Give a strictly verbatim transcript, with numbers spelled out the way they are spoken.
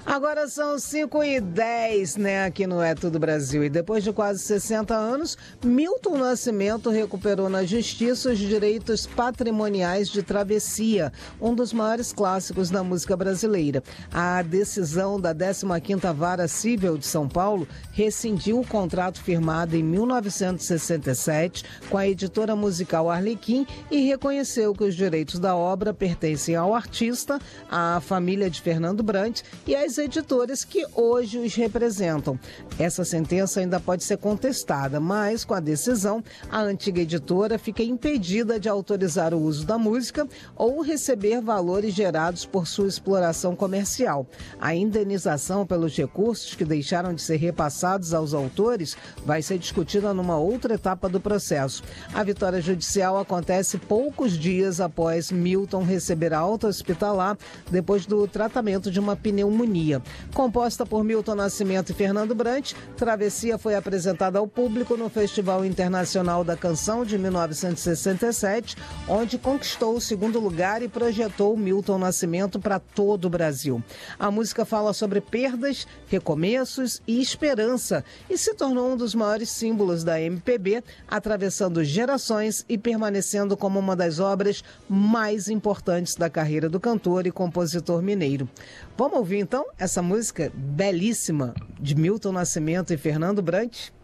Agora são cinco e dez, né, aqui no É Tudo Brasil. E depois de quase sessenta anos, Milton Nascimento recuperou na justiça os direitos patrimoniais de Travessia, um dos maiores clássicos da música brasileira. A decisão da décima quinta Vara Cível de São Paulo rescindiu o contrato firmado em mil novecentos e sessenta e sete com a editora musical Arlequim e reconheceu que os direitos da obra pertencem ao artista, à família de Fernando Brant e às editoras que hoje os representam. Essa sentença ainda pode ser contestada, mas com a decisão, a antiga editora fica impedida de autorizar o uso da música ou receber valores gerados por sua exploração comercial. A indenização pelos recursos que deixaram de ser repassados aos autores vai ser discutida numa outra etapa do processo. A vitória judicial acontece poucos dias após Milton receber alta hospitalar depois do tratamento de uma pneumonia. Composta por Milton Nascimento e Fernando Brant, Travessia foi apresentada ao público no Festival Internacional da Canção de mil novecentos e sessenta e sete, onde conquistou o segundo lugar e projetou Milton Nascimento para todo o Brasil. A música fala sobre perdas, recomeços e esperança e se tornou um dos maiores símbolos da M P B, atravessando gerações e permanecendo como uma das obras mais importantes da carreira do cantor e compositor mineiro. Vamos ouvir então essa música belíssima de Milton Nascimento e Fernando Brant?